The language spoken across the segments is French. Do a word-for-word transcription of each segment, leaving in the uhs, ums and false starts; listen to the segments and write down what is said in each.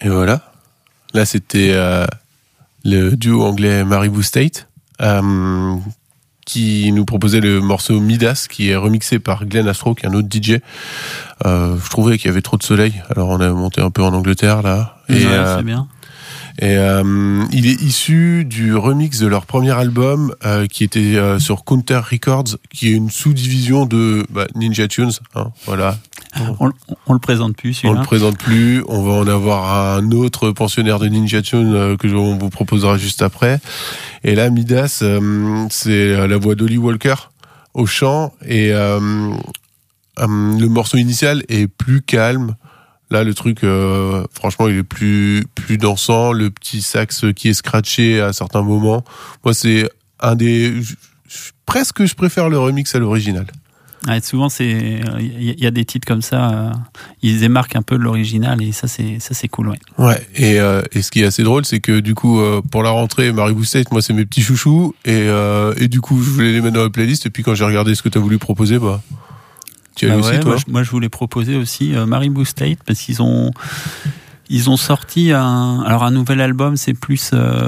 Et voilà. Là, c'était euh, le duo anglais Maribou State euh, qui nous proposait le morceau Midas, qui est remixé par Glenn Astro, qui est un autre D J. Euh, je trouvais qu'il y avait trop de soleil, alors on a monté un peu en Angleterre là. Et ouais, euh, c'est bien. Et euh, il est issu du remix de leur premier album euh, qui était euh, sur Counter Records, qui est une sous-division de bah, Ninja Tunes. Hein, voilà. On, on le présente plus, celui-là. On le présente plus. On va en avoir un autre pensionnaire de Ninja Tunes euh, que je, on vous proposera juste après. Et là, Midas, euh, c'est la voix d'Holly Walker au chant, et euh, euh, le morceau initial est plus calme. Là, le truc, euh, franchement, il est plus plus dansant. Le petit sax qui est scratché à certains moments. Moi, c'est un des... Je, je, presque, je préfère le remix à l'original. Ouais, souvent, c'est il y, y a des titres comme ça, euh, ils démarquent un peu de l'original, et ça, c'est ça, c'est cool, ouais. Ouais. Et euh, et ce qui est assez drôle, c'est que du coup, euh, pour la rentrée, Maribou State, moi, c'est mes petits chouchous, et euh, et du coup, je voulais les mettre dans la playlist. Et puis, quand j'ai regardé ce que t'as voulu proposer, bah. Tu as bah aussi, ouais, toi moi, je, moi, je voulais proposer aussi euh, Maribou State, parce qu'ils ont ils ont sorti un alors un nouvel album, c'est plus euh,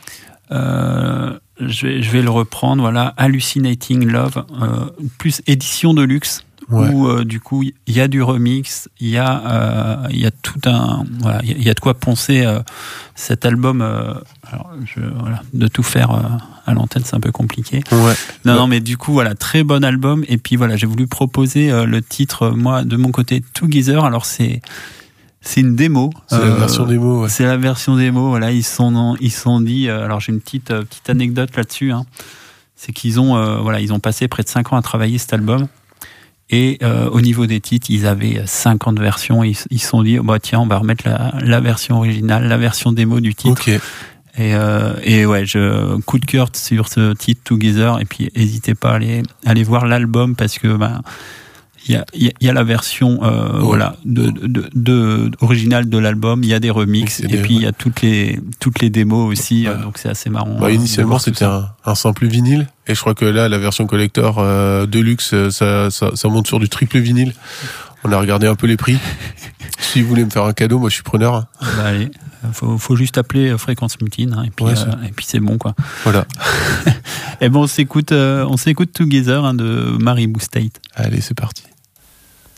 euh, je vais je vais le reprendre, voilà, Hallucinating Love, euh, plus édition de luxe. Ouais. Où euh, du coup il y a du remix, il y a euh, il y a tout un voilà, il y, y a de quoi poncer euh, cet album. Euh, alors je voilà, de tout faire euh, à l'antenne, c'est un peu compliqué. Ouais. Non ouais. non, mais du coup voilà, très bon album. Et puis voilà, j'ai voulu proposer euh, le titre, moi de mon côté, Together. Alors c'est c'est une démo. C'est euh, la version démo. Ouais. C'est la version démo. Voilà, ils sont ils sont dit. Euh, alors j'ai une petite euh, petite anecdote là-dessus. Hein. C'est qu'ils ont euh, voilà, ils ont passé près de cinq ans à travailler cet album. Et euh, au niveau des titres, ils avaient cinquante versions. Ils se sont dit, bah tiens, on va remettre la, la version originale, la version démo du titre. Okay. Et, euh, et ouais, je coup de cœur sur ce titre Together. Et puis, n'hésitez pas à aller, à aller voir l'album, parce que ben il y a, il y a la version euh, oh. voilà de, de, de originale de l'album. Il y a des remixes, et, et puis il y a toutes les toutes les démos aussi. Ouais. Donc c'est assez marrant. Bah, initialement, c'était un, un simple vinyle, et je crois que là, la version collector euh, Deluxe, ça, ça, ça monte sur du triple vinyle. On a regardé un peu les prix. Si vous voulez me faire un cadeau, moi je suis preneur. Hein. Bah, allez, faut, faut juste appeler Fréquence Mutine, hein, et puis ouais, euh, et puis c'est bon, quoi. Voilà. Et bon, on s'écoute, euh, on s'écoute Together, hein, de Maribou State. Allez, c'est parti.